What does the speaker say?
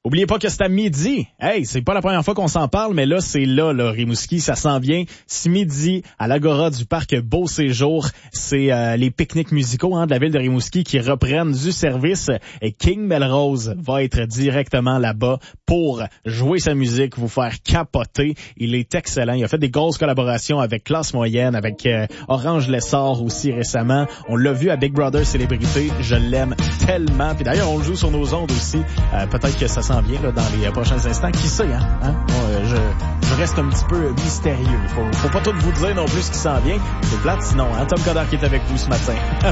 Oubliez pas que c'est à midi. Hey, c'est pas la première fois qu'on s'en parle, mais là, c'est là, Rimouski, ça s'en vient. Ce midi, à l'Agora du parc Beau Séjour, c'est les pique-niques musicaux de la ville de Rimouski qui reprennent du service. Et King Melrose va être directement là-bas pour jouer sa musique, vous faire capoter. Il est excellent. Il a fait des grosses collaborations avec Classe Moyenne, avec Orange Lessard aussi récemment. On l'a vu à Big Brother Célébrité. Je l'aime tellement. Puis d'ailleurs, on le joue sur nos ondes aussi. Peut-être que ça s'en vient là, dans les prochains instants. Qui sait, hein? Je reste un petit peu mystérieux. Faut pas tout vous dire non plus ce qui s'en vient. C'est plate sinon, hein? Tom Coderre qui est avec vous ce matin.